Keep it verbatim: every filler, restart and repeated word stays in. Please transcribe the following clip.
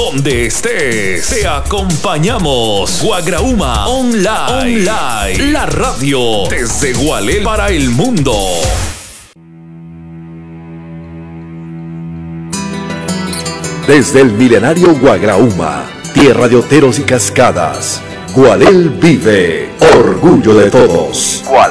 donde estés, te acompañamos. Guagrauma Online, Online, la radio desde Gualel para el mundo. Desde el milenario Guagrauma, tierra de oteros y cascadas, Gualel vive, orgullo de todos.